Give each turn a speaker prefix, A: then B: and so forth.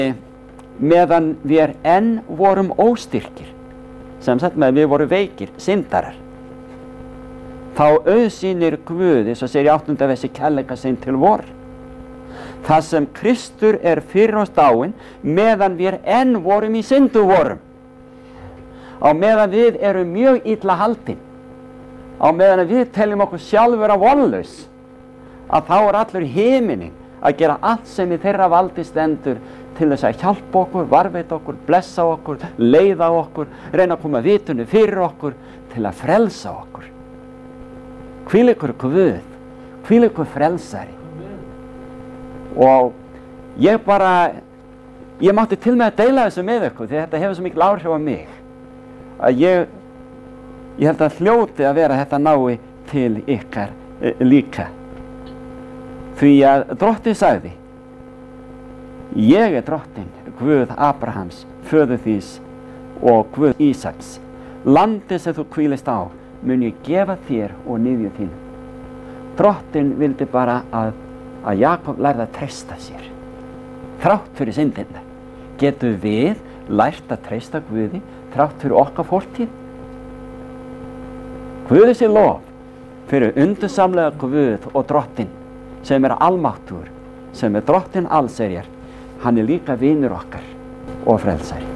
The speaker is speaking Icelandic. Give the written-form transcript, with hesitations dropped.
A: meðan við enn vorum óstyrkir, sem sagt með við vorum veikir, syndarar, þá auðsýnir Guð, eins og segir í 8. versi, kærleika sinn til vor. Það sem Kristur fyrir oss dáinn, meðan við enn vorum í syndu vorum, á meðan við erum mjög illa haldin, á meðan við teljum okkur sjálfur að vonlaus, að þá allur himinin að gera allt sem í þeirra valdi stendur til þess að hjálpa okkur, varveita okkur, blessa okkur, leiða okkur, reyna að koma vitunu fyrir okkur til að frelsa okkur. Hvílíkur Guð, hvílíkur frelsari. Og ég mátti til með að deila þessu með ykkur, því þetta hefur svo mikil áhrif á mig, að ég held að hljóti að vera þetta nái til ykkar líka. Því að drottinn sagði, ég drottinn, Guð Abrahams, föður þíns og Guð Ísaks. Landið sem þú hvílist á mun ég gefa þér og niðju þín. Drottinn vildi bara að Jakob lærði að treysta sér. Þrátt fyrir syndina. Getum við lært að treysta Guði þrátt fyrir okkar fortíð? Guði sé lof fyrir undursamlega Guð og drottinn sem almáttugur, sem drottinn allsherjar. Hann líka vinur okkar og frelsari.